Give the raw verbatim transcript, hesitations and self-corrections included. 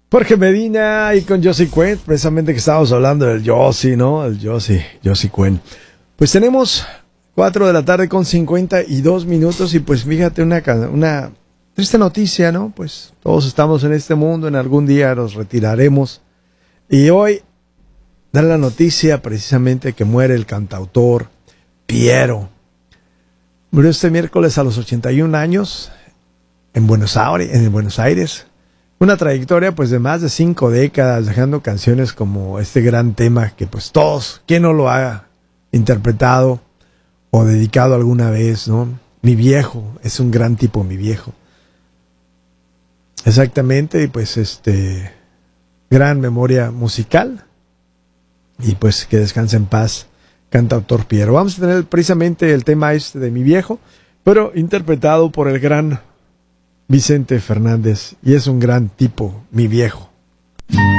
Jorge Medina y con Josie Cuen, precisamente que estábamos hablando del Josie, ¿no? El Josie, Josie Cuen. Pues tenemos cuatro de la tarde con cincuenta y dos minutos y pues fíjate una, una triste noticia, ¿no? Pues todos estamos en este mundo, en algún día nos retiraremos. Y hoy dan la noticia precisamente que muere el cantautor Piero. Murió este miércoles a los ochenta y un años en Buenos Aires, en Buenos Aires. Una trayectoria pues de más de cinco décadas, dejando canciones como este gran tema que pues todos, ¿quién no lo ha interpretado o dedicado alguna vez, ¿no? Mi viejo, es un gran tipo, mi viejo. Exactamente, y pues este, gran memoria musical. Y pues que descanse en paz, cantautor Piero. Vamos a tener precisamente el tema este de mi viejo, pero interpretado por el gran Vicente Fernández, y es un gran tipo, mi viejo.